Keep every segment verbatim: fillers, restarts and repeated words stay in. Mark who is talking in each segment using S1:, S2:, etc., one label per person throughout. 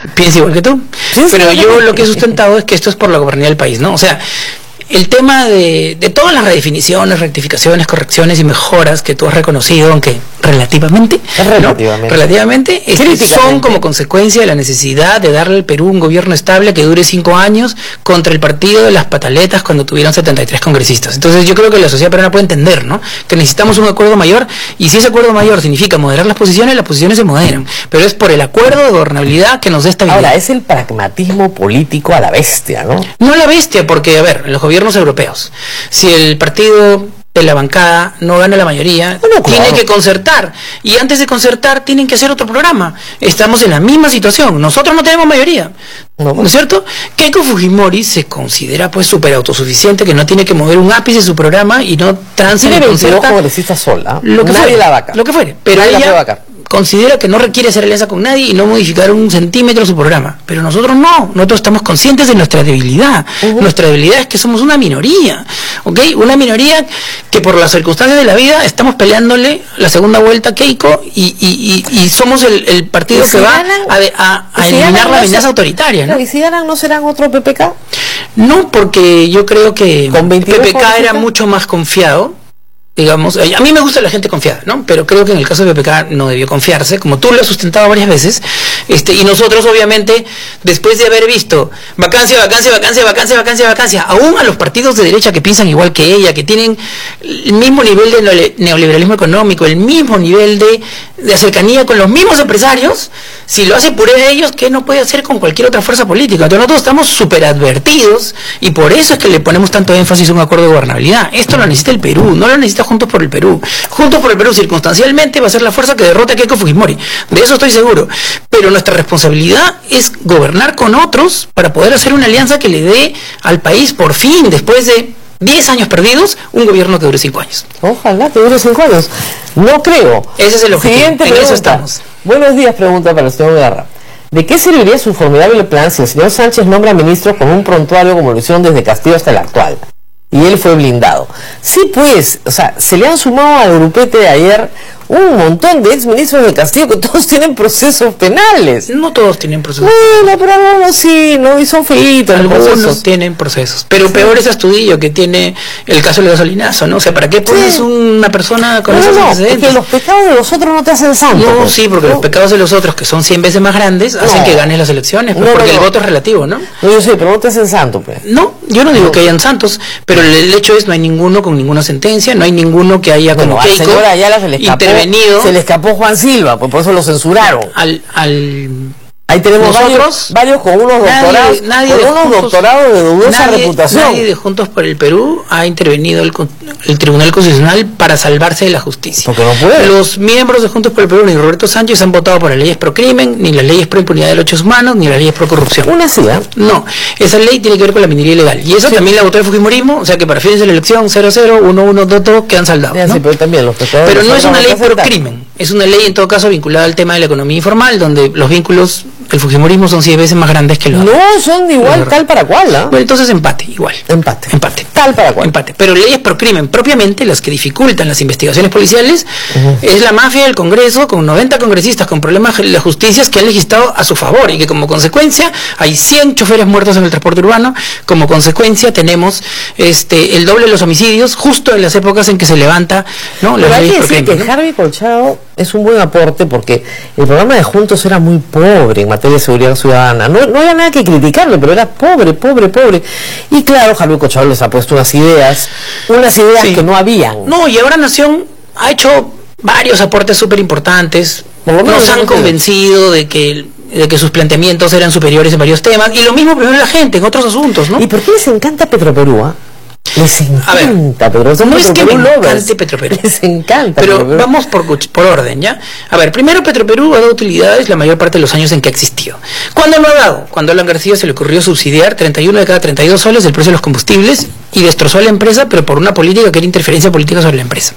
S1: piensa igual que tú.
S2: Sí,
S1: Pero
S2: sí,
S1: yo
S2: sí.
S1: lo que he sustentado es que esto es por la gobernabilidad del país, ¿no? O sea, el tema de, de todas las redefiniciones, rectificaciones, correcciones y mejoras que tú has reconocido, aunque relativamente, ¿no?
S2: Relativamente.
S1: relativamente este, son como consecuencia de la necesidad de darle al Perú un gobierno estable que dure cinco años contra el partido de las pataletas cuando tuvieron setenta y tres congresistas. Entonces yo creo que la sociedad peruana puede entender, ¿no?, que necesitamos un acuerdo mayor, y si ese acuerdo mayor significa moderar las posiciones, las posiciones se moderan, pero es por el acuerdo de gobernabilidad que nos dé estabilidad.
S2: Ahora, es el pragmatismo político a la bestia, ¿no?
S1: No la bestia, porque, a ver, en los gobiernos europeos, si el partido de la bancada no gana la mayoría,
S2: Bueno, claro.
S1: tiene que concertar, y antes de concertar tienen que hacer otro programa. Estamos en la misma situación, nosotros no tenemos mayoría,
S2: No,
S1: ¿no es cierto? Keiko Fujimori se considera pues súper autosuficiente, que no tiene que mover un ápice de su programa y no transa
S2: Tiene
S1: ni
S2: veintidós
S1: concerta,
S2: congresistas sola.
S1: lo que
S2: Nadie
S1: fuere,
S2: la vaca.
S1: lo que fuere, pero
S2: Nadie la puede
S1: ella
S2: vacar.
S1: considera que no requiere hacer alianza con nadie y no modificar un centímetro su programa. Pero nosotros no, nosotros estamos conscientes de nuestra debilidad. Uh-huh. Nuestra debilidad es que somos una minoría, ¿ok? Una minoría que por las circunstancias de la vida estamos peleándole la segunda vuelta a Keiko, y, y, y, y somos el, el partido
S2: si
S1: que va
S2: ganan,
S1: a, a, a
S2: si
S1: eliminar
S2: ganan,
S1: la
S2: no
S1: amenaza
S2: se,
S1: autoritaria, ¿no?
S2: ¿Y si ganan, no serán otro P P K?
S1: No, porque yo creo que
S2: ¿Con
S1: P P K era
S2: política?
S1: mucho más confiado, digamos. A mí me gusta la gente confiada, ¿no? Pero creo que en el caso de P P K no debió confiarse, como tú lo has sustentado varias veces, este, y nosotros obviamente, después de haber visto vacancia, vacancia, vacancia, vacancia, vacancia, vacancia, aún a los partidos de derecha que piensan igual que ella, que tienen el mismo nivel de neoliberalismo económico, el mismo nivel de, de cercanía con los mismos empresarios, si lo hace por ellos, ¿qué no puede hacer con cualquier otra fuerza política? Entonces nosotros estamos súper advertidos, y por eso es que le ponemos tanto énfasis a un acuerdo de gobernabilidad. Esto lo necesita el Perú, no lo necesita Juntos por el Perú. Juntos por el Perú circunstancialmente va a ser la fuerza que derrote a Keiko Fujimori, de eso estoy seguro, pero nuestra responsabilidad es gobernar con otros para poder hacer una alianza que le dé al país, por fin, después de diez años perdidos, un gobierno que dure cinco años.
S2: Ojalá que dure cinco años. No creo.
S1: Ese es el objetivo.
S2: Siguiente
S1: en
S2: pregunta.
S1: eso estamos.
S2: Buenos días, pregunta para el señor Guerra. ¿De qué serviría su formidable plan si el señor Sánchez nombra ministros con un prontuario como lo hicieron desde Castillo hasta el actual? Y él fue blindado. Sí, pues, o sea, se le han sumado al grupete de ayer un montón de exministros de Castillo que todos tienen procesos penales.
S1: No todos tienen procesos.
S2: Bueno, pero algunos sí, ¿no? Y son feitos los
S1: Algunos
S2: procesos.
S1: tienen procesos. Pero peor es Astudillo, que tiene el caso del gasolinazo, ¿no? O sea, ¿para qué pones
S2: Sí.
S1: una persona con
S2: No,
S1: esos
S2: no, no, es
S1: antecedentes?
S2: que los pecados de los otros no te hacen santo.
S1: No,
S2: pues.
S1: sí, porque
S2: ¿no?
S1: los pecados de los otros, que son cien veces más grandes, hacen
S2: No.
S1: que ganes las elecciones, pues,
S2: No, no,
S1: porque
S2: no.
S1: el voto es relativo, ¿no?
S2: No, yo sé, pero no te hacen santo, pues.
S1: No, yo no digo
S2: No.
S1: que hayan santos, pero el, el hecho es no hay ninguno con ninguna sentencia, no hay ninguno que haya
S2: Bueno,
S1: como
S2: al
S1: Keiko
S2: señor Ayala se le escapó,
S1: intervenido
S2: se le escapó Juan Silva, pues por eso lo censuraron.
S1: al... al
S2: Ahí tenemos
S1: nosotros,
S2: varios, varios con unos doctorados,
S1: nadie, nadie
S2: con
S1: de
S2: unos
S1: Juntos,
S2: doctorados de dudosa
S1: nadie,
S2: reputación.
S1: Nadie de Juntos por el Perú ha intervenido el, el Tribunal Constitucional para salvarse de la justicia.
S2: Porque no puede.
S1: Los miembros de Juntos por el Perú ni Roberto Sánchez han votado por las leyes pro crimen, ni las leyes pro impunidad de derechos humanos, ni las leyes pro corrupción.
S2: Una ciudad.
S1: No, esa ley tiene que ver con la minería ilegal. Y eso
S2: Sí.
S1: también la votó el Fujimorismo, o sea que para fines de la elección cero cero, uno uno, dos dos quedan saldados,
S2: Ya,
S1: ¿no?
S2: sí, pero también los pescadores.
S1: Pero no es una ley
S2: por
S1: pro crimen, es una ley en todo caso vinculada al tema de la economía informal, donde los vínculos del Fujimorismo son cien veces más grandes que los...
S2: No, son de igual
S1: Los-
S2: tal para cual, ¿ah?
S1: Bueno, entonces empate, igual.
S2: Empate.
S1: Empate.
S2: Tal para cual.
S1: Empate. Pero leyes pro crimen, propiamente las que dificultan las investigaciones policiales,
S2: Ujú.
S1: es la mafia del Congreso, con noventa congresistas con problemas de la justicia que han legislado a su favor, y que como consecuencia hay cien choferes muertos en el transporte urbano. Como consecuencia tenemos este el doble de los homicidios justo en las épocas en que se levanta, ¿no?,
S2: Pero
S1: las
S2: hay
S1: leyes
S2: que
S1: pro
S2: decir
S1: crimen,
S2: que
S1: ¿no?
S2: Harvey Colchado es un buen aporte porque el programa de Juntos era muy pobre en materia de seguridad ciudadana. No, no había nada que criticarle, pero era pobre, pobre, pobre. Y claro, Harvey Colchado les ha puesto unas ideas, unas ideas
S1: Sí.
S2: que no habían.
S1: No, y ahora Nación ha hecho varios aportes súper importantes.
S2: Por lo menos
S1: Nos han
S2: no
S1: convencido de que de que sus planteamientos eran superiores en varios temas, y lo mismo primero la gente en otros asuntos, ¿no?
S2: ¿Y por qué les encanta Petroperú? ¿Ah? Les
S1: A ver,
S2: encanta, pero son
S1: no es que me
S2: Petroperú lovers.
S1: encante Petroperú.
S2: Les encanta.
S1: Pero
S2: Petroperú.
S1: vamos por, cuch- por orden, ¿ya? A ver, primero, Petroperú ha dado utilidades la mayor parte de los años en que ha existido. ¿Cuándo lo ha dado? Cuando a Alan García se le ocurrió subsidiar treinta y uno de cada treinta y dos soles del precio de los combustibles y destrozó a la empresa, pero por una política que era interferencia política sobre la empresa.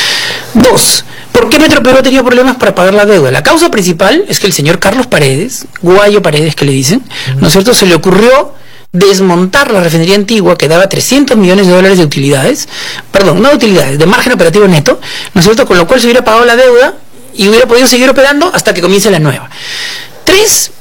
S1: Dos, ¿por qué Petroperú ha tenido problemas para pagar la deuda? La causa principal es que el señor Carlos Paredes, Guayo Paredes que le dicen, ¿no es cierto?, se le ocurrió desmontar la refinería antigua que daba trescientos millones de dólares de utilidades, perdón, no de utilidades, de margen operativo neto, ¿no es cierto?, con lo cual se hubiera pagado la deuda y hubiera podido seguir operando hasta que comience la nueva. Tres,